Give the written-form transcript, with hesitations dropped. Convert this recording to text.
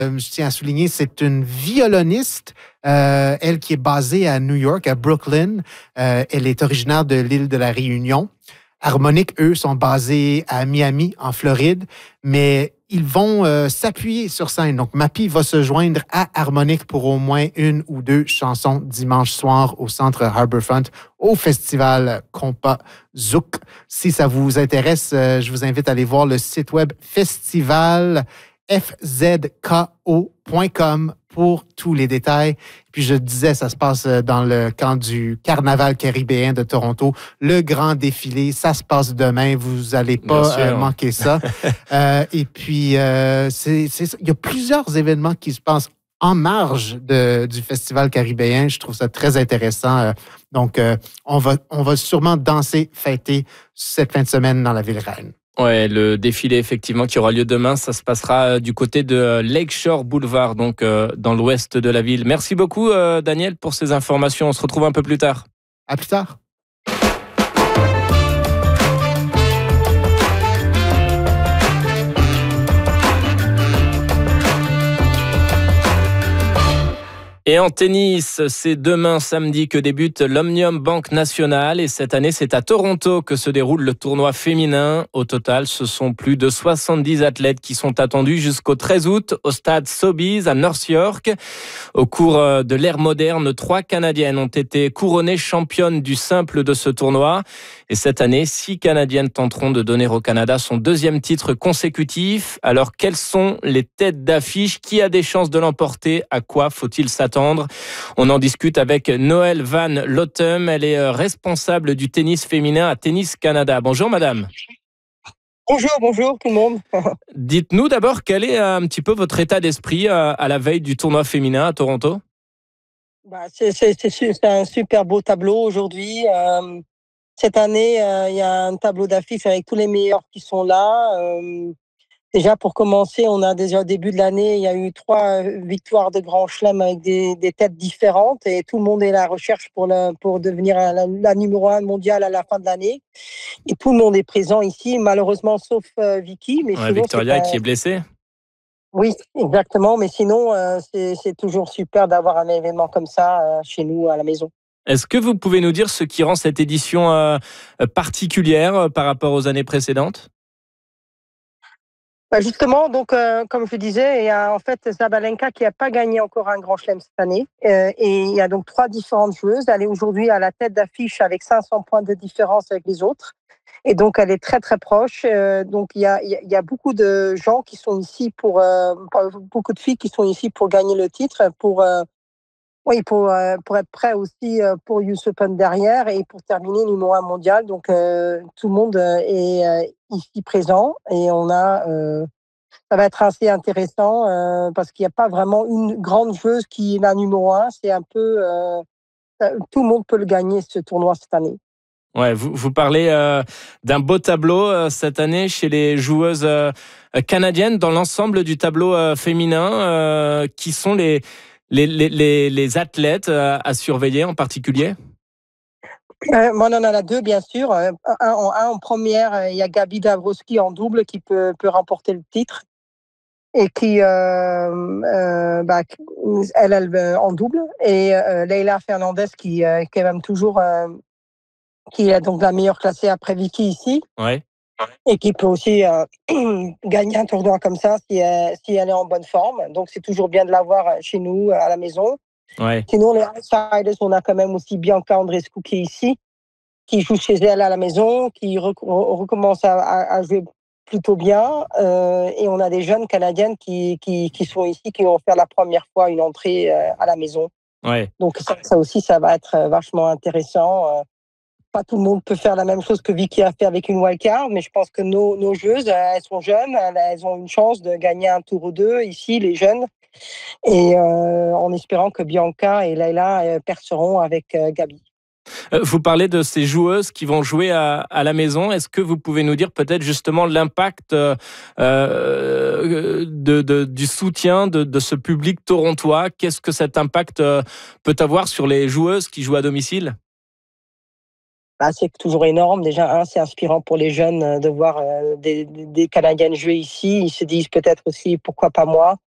Je tiens à souligner, c'est une violoniste, elle qui est basée à New York, à Brooklyn. Elle est originaire de l'île de la Réunion. Harmonic, eux, sont basés à Miami, en Floride, mais ils vont s'appuyer sur scène. Donc, Mappy va se joindre à Harmonic pour au moins une ou deux chansons dimanche soir au Centre Harbourfront, au festival Compas Zouk. Si ça vous intéresse, je vous invite à aller voir le site web festivalfzko.com pour tous les détails. Puis je disais, ça se passe dans le camp du Carnaval caribéen de Toronto. Le grand défilé, ça se passe demain. Vous n'allez pas manquer ça. Et puis, il y a plusieurs événements qui se passent en marge du Festival caribéen. Je trouve ça très intéressant. Donc, on va sûrement danser, fêter cette fin de semaine dans la ville reine. Ouais, le défilé effectivement qui aura lieu demain, ça se passera du côté de Lakeshore Boulevard, donc dans l'ouest de la ville. Merci beaucoup Daniel pour ces informations. On se retrouve un peu plus tard. À plus tard. Et en tennis, c'est demain samedi que débute l'Omnium Bank National et cette année, c'est à Toronto que se déroule le tournoi féminin. Au total, ce sont plus de 70 athlètes qui sont attendus jusqu'au 13 août au stade Sobeys à North York. Au cours de l'ère moderne, 3 Canadiennes ont été couronnées championnes du simple de ce tournoi. Et cette année, 6 Canadiennes tenteront de donner au Canada son 2e titre consécutif. Alors, quelles sont les têtes d'affiche? Qui a des chances de l'emporter? À quoi faut-il s'attendre? On en discute avec Noëlle Van Lottem. Elle est responsable du tennis féminin à Tennis Canada. Bonjour madame. Bonjour tout le monde. Dites-nous d'abord quel est un petit peu votre état d'esprit à la veille du tournoi féminin à Toronto? C'est un super beau tableau aujourd'hui. Cette année, il y a un tableau d'affiche avec tous les meilleurs qui sont là. Déjà, pour commencer, on a déjà au début de l'année, il y a eu 3 victoires de Grand Chelem avec des têtes différentes et tout le monde est à la recherche pour devenir la numéro 1 mondiale à la fin de l'année. Et tout le monde est présent ici, malheureusement, sauf Vicky. Mais sinon, Victoria qui est blessée. Oui, exactement. Mais sinon, c'est toujours super d'avoir un événement comme ça chez nous à la maison. Est-ce que vous pouvez nous dire ce qui rend cette édition particulière par rapport aux années précédentes? Justement, donc comme je disais, il y a en fait Sabalenka qui n'a pas gagné encore un Grand Chelem cette année. Et il y a donc 3 différentes joueuses. Elle est aujourd'hui à la tête d'affiche avec 500 points de différence avec les autres. Et donc, elle est très, très proche. Donc, il y a beaucoup de gens qui sont ici beaucoup de filles qui sont ici pour gagner le titre, pour être prêt aussi pour US Open derrière et pour terminer numéro 1 mondial. Donc, tout le monde est ici présent et ça va être assez intéressant parce qu'il n'y a pas vraiment une grande joueuse qui est la numéro 1. C'est un peu tout le monde peut le gagner ce tournoi cette année. Ouais, vous parlez d'un beau tableau cette année chez les joueuses canadiennes dans l'ensemble du tableau féminin. Qui sont les athlètes à surveiller en particulier? On en a 2, bien sûr. En première, il y a Gabi Dabrowski en double qui peut remporter le titre. Et qui, elle en double. Et Leila Fernandez qui est quand même toujours... qui est donc la meilleure classée après Vicky ici. Ouais. Et qui peut aussi gagner un tournoi comme ça si elle est en bonne forme. Donc, c'est toujours bien de l'avoir chez nous, à la maison. Ouais. Sinon, les outsiders, on a quand même aussi Bianca Andreescu qui est ici, qui joue chez elle à la maison, qui recommence à jouer plutôt bien. Et on a des jeunes Canadiennes qui sont ici, qui vont faire la première fois une entrée à la maison. Ouais. Donc, ça aussi, ça va être vachement intéressant. Pas tout le monde peut faire la même chose que Vicky a fait avec une wildcard, mais je pense que nos joueuses, elles sont jeunes, elles ont une chance de gagner un tour ou 2 ici, les jeunes, et en espérant que Bianca et Leila perceront avec Gabi. Vous parlez de ces joueuses qui vont jouer à la maison. Est-ce que vous pouvez nous dire peut-être justement l'impact du soutien de ce public torontois? Qu'est-ce que cet impact peut avoir sur les joueuses qui jouent à domicile? C'est toujours énorme. Déjà, c'est inspirant pour les jeunes de voir des Canadiennes jouer ici. Ils se disent peut-être aussi, pourquoi pas moi?